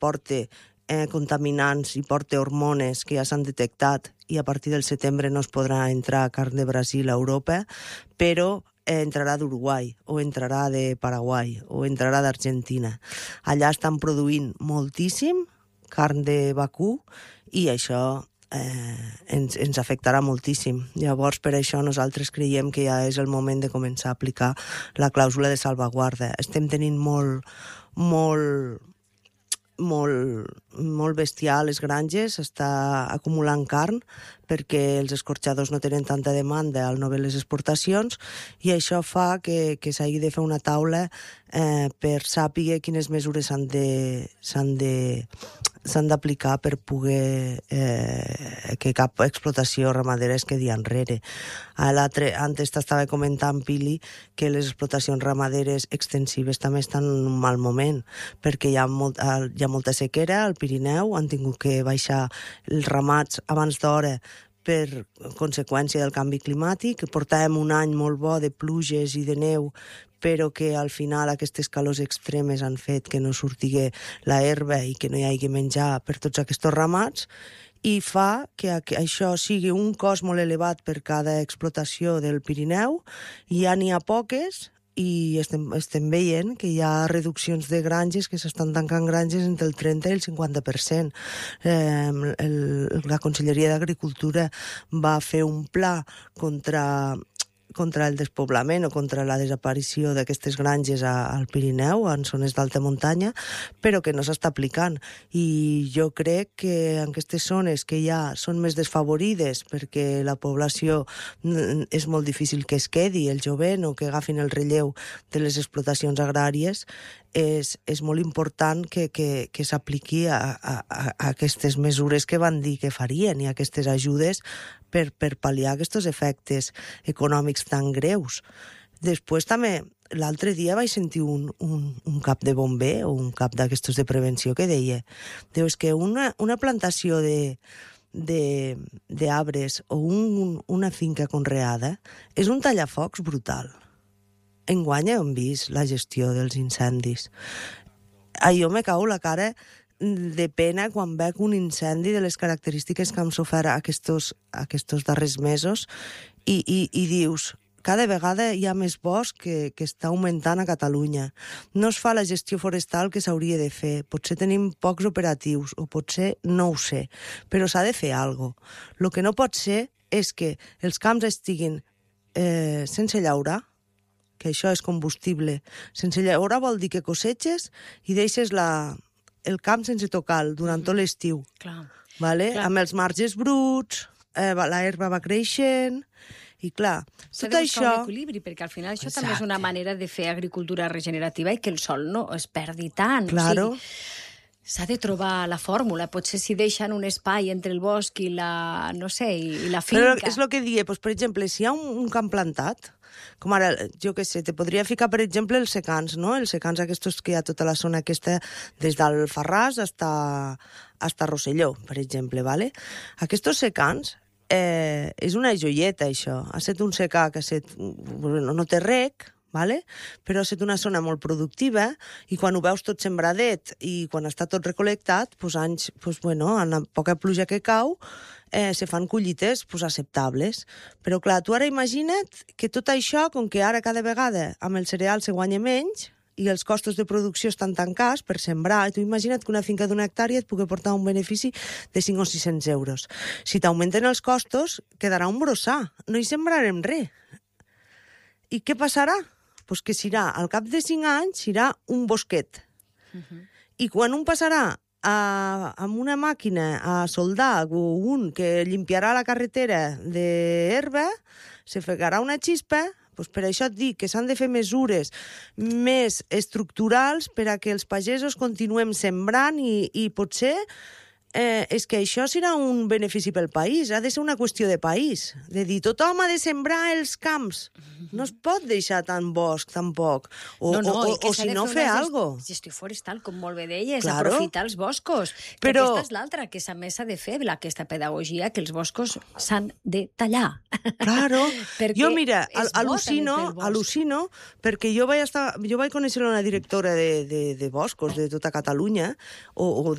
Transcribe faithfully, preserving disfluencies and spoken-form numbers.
porta eh, contaminants i porta hormones que ja s'han detectat i a partir del setembre no es podrà entrar carn de Brasil a Europa, però eh, entrarà d'Uruguai o entrarà de Paraguai o entrarà d'Argentina. Allà estan produint moltíssim carn de vacú i això eh, ens, ens afectarà moltíssim. Llavors, per això nosaltres creiem que ja és el moment de començar a aplicar la clàusula de salvaguarda. Estem tenint molt, molt, molt, molt bestiar a les granges, està acumulant carn perquè els escorxadors no tenen tanta demanda al no haver les exportacions i això fa que, que s'hagi de fer una taula eh, per sàpiga quines mesures s'han de, s'han de, s'han d'aplicar per poder eh, que cap explotació ramadera es quedi enrere. Antes t'estava comentant, Pili, que les explotacions ramaderes extensives també estan en un mal moment, perquè hi ha, molt, hi ha molta sequera al Pirineu, han tingut que baixar els ramats abans d'hora per conseqüència del canvi climàtic. Portàvem un any molt bo de pluges i de neu, però que al final aquestes calors extremes han fet que no sortigui la herba i que no hi hagi menjar per tots aquests ramats, i fa que això sigui un cost molt elevat per cada explotació del Pirineu, i ja n'hi ha poques, i estem, estem veient que hi ha reduccions de granges, que s'estan tancant granges entre el trenta i el cinquanta per cent. Eh, el, la Conselleria d'Agricultura va fer un pla contra contra el despoblament o contra la desaparició d'aquestes granges a, al Pirineu, en zones d'alta muntanya, però que no s'està aplicant. I jo crec que en aquestes zones que ja són més desfavorides perquè la població és molt difícil que es quedi, el jovent, o que agafin el relleu de les explotacions agràries, és, és molt important que, que, que s'apliqui a, a, a aquestes mesures que van dir que farien i aquestes ajudes per, per pal·liar aquests efectes econòmics tan greus. Després també, l'altre dia vaig sentir un, un, un cap de bomber o un cap d'aquestos de prevenció que deia, diu, és que una, una plantació de d'arbres o un, una finca conreada és un tallafocs brutal. Enguany hem vist la gestió dels incendis. A jo me cau la cara de pena quan veig un incendi de les característiques que hem sofert aquests, aquests darrers mesos i, i, i dius, cada vegada hi ha més bosc que, que està augmentant a Catalunya. No es fa la gestió forestal que s'hauria de fer. Potser tenim pocs operatius, o potser no ho sé, però s'ha de fer alguna cosa. El que no pot ser és que els camps estiguin eh, sense llaurar, que això és combustible. Sense llaurar vol dir que cosetges i deixes la, el camp sense tocar durant tot l'estiu. Clar. Vale? Clar. Amb els marges bruts, eh, la herba va creixent, i clar, s'ha tot de buscar això... un equilibri, perquè al final això Exacte. també és una manera de fer agricultura regenerativa i que el sol no es perdi tant. Claro. O sigui, s'ha de trobar la fórmula. Potser si deixen un espai entre el bosc i la, no sé, i la finca... Però és el que diia, doncs, per exemple, si hi ha un, un camp plantat, com ara, jo què sé, te podria ficar, per exemple, els secans, no? Els secans aquests que hi ha tota la zona aquesta, des d'Alfarràs hasta, hasta Rosselló, per exemple, ¿vale? Aquests secans, eh, és una joieta, això. Ha estat un secà que ha estat, no, no té rec, vale? Però ha estat una zona molt productiva i quan ho veus tot sembradet i quan està tot recolectat, doncs anys, doncs, bueno, amb la poca pluja que cau, eh, se fan collites pues, acceptables. Però clar, tu ara imagina't que tot això, com que ara cada vegada amb el cereal se guanya menys i els costos de producció estan tancats per sembrar, i tu imagina't que una finca d'una hectàrea et pugui portar un benefici de cinc o sis-cents euros. Si t'augmenten els costos, quedarà un brossar, no hi sembrarem res. I què passarà? Pues que serà, al cap de cinc anys, serà un bosquet. Uh-huh. I quan un passarà a, amb una màquina a soldar o un que limpiarà la carretera d'herba, se fregarà una xispa. Pues per això et dic que s'han de fer mesures més estructurals per a que els pagesos continuem sembrant i, i potser eh, és que això serà un benefici pel país, ha de ser una qüestió de país, de dir, tothom ha de sembrar els camps. No es pot deixar tant bosc, tampoc. O, no, no, o, o, o si no, fer alguna cosa. Gestió forestal, com molt bé deies, claro. Aprofitar els boscos. Que Però... aquesta és l'altra, que a més s'ha de fer aquesta pedagogia, que els boscos s'han de tallar. Claro. Jo, mira, al·lucino, al·lucino, perquè jo vaig, estar, jo vaig conèixer una directora de, de, de boscos de tota Catalunya, o, o